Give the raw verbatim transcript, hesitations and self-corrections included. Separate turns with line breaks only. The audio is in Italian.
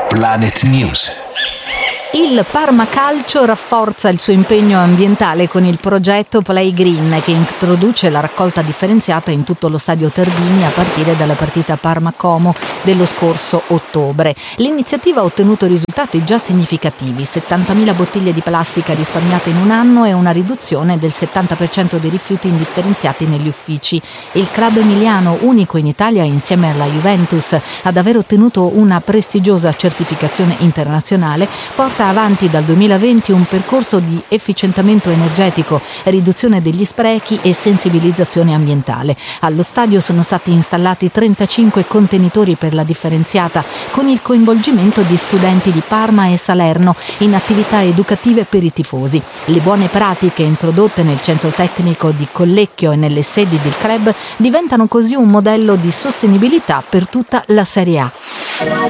Planet News.
Il Parma Calcio rafforza il suo impegno ambientale con il progetto Play Green, che introduce la raccolta differenziata in tutto lo stadio Tardini a partire dalla partita Parma-Como dello scorso ottobre. L'iniziativa ha ottenuto risultati già significativi: settantamila bottiglie di plastica risparmiate in un anno e una riduzione del settanta per cento dei rifiuti indifferenziati negli uffici. Il club emiliano, unico in Italia insieme alla Juventus ad aver ottenuto una prestigiosa certificazione internazionale, porta avanti dal duemilaventi un percorso di efficientamento energetico, riduzione degli sprechi e sensibilizzazione ambientale. Allo stadio sono stati installati trentacinque contenitori per la differenziata, con il coinvolgimento di studenti di Parma e Salerno in attività educative per i tifosi. Le buone pratiche introdotte nel centro tecnico di Collecchio e nelle sedi del club diventano così un modello di sostenibilità per tutta la Serie A.